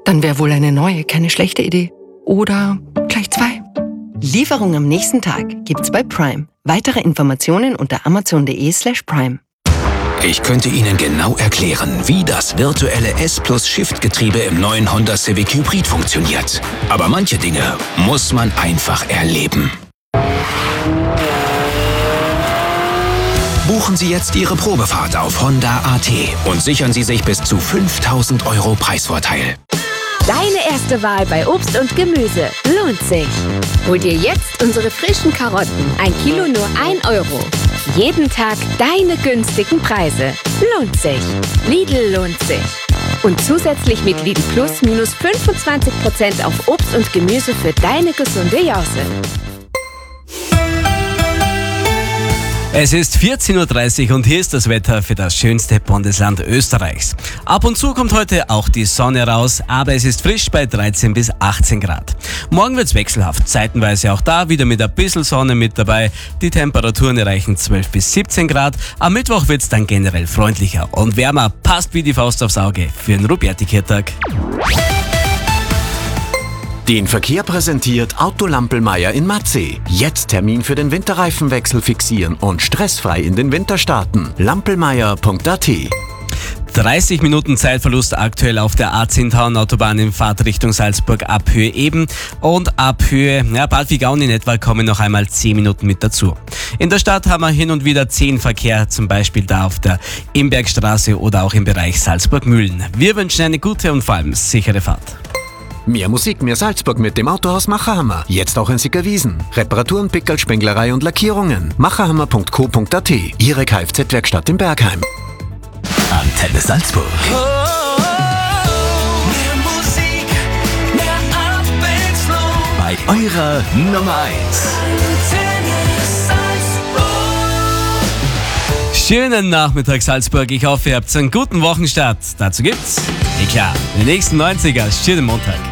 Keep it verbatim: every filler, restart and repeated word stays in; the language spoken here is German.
Dann wäre wohl eine neue keine schlechte Idee. Oder gleich zwei. Lieferung am nächsten Tag gibt's bei Prime. Weitere Informationen unter amazon.de slash prime. Ich könnte Ihnen genau erklären, wie das virtuelle S-Plus-Shift-Getriebe im neuen Honda Civic Hybrid funktioniert. Aber manche Dinge muss man einfach erleben. Buchen Sie jetzt Ihre Probefahrt auf Honda punkt a t und sichern Sie sich bis zu fünftausend Euro Preisvorteil. Deine erste Wahl bei Obst und Gemüse lohnt sich. Hol dir jetzt unsere frischen Karotten. Ein Kilo nur ein Euro. Jeden Tag deine günstigen Preise. Lohnt sich. Lidl lohnt sich. Und zusätzlich mit Lidl Plus minus fünfundzwanzig Prozent auf Obst und Gemüse für deine gesunde Jause. Es ist vierzehn Uhr dreißig und hier ist das Wetter für das schönste Bundesland Österreichs. Ab und zu kommt heute auch die Sonne raus, aber es ist frisch bei dreizehn bis achtzehn Grad. Morgen wird's wechselhaft, zeitenweise auch da wieder mit ein bisschen Sonne mit dabei. Die Temperaturen erreichen zwölf bis siebzehn Grad. Am Mittwoch wird's dann generell freundlicher und wärmer. Passt wie die Faust aufs Auge für den Ruperti-Kirtag. Den Verkehr präsentiert Auto Lampelmeier in Matzeh. Jetzt Termin für den Winterreifenwechsel fixieren und stressfrei in den Winter starten. lampelmeier punkt a t. dreißig Minuten Zeitverlust aktuell auf der A zehn Autobahn in Fahrtrichtung Salzburg ab Höhe Eben und ab Höhe ja, Bad Vigaun in etwa kommen noch einmal zehn Minuten mit dazu. In der Stadt haben wir hin und wieder zehn Verkehr, zum Beispiel da auf der Imbergstraße oder auch im Bereich Salzburg-Mühlen. Wir wünschen eine gute und vor allem sichere Fahrt. Mehr Musik, mehr Salzburg mit dem Autohaus Macherhammer. Jetzt auch in Sickerwiesen. Reparaturen, Pickerl, Spenglerei und Lackierungen. macherhammer punkt co punkt a t. Ihre Kfz-Werkstatt in Bergheim. Antenne Salzburg. Oh, oh, oh. Mehr Musik, mehr Abwechslung. Bei eurer Nummer eins. Antenne Salzburg. Schönen Nachmittag Salzburg, ich hoffe ihr habt einen guten Wochenstart. Dazu gibt's, eh klar, den nächsten neunziger, schönen Montag.